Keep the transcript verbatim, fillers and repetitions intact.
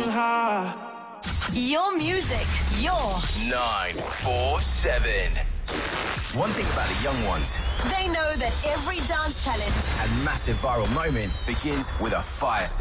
Your music, your nine four seven. One thing about the young ones, they know that every dance challenge and massive viral moment begins with a fire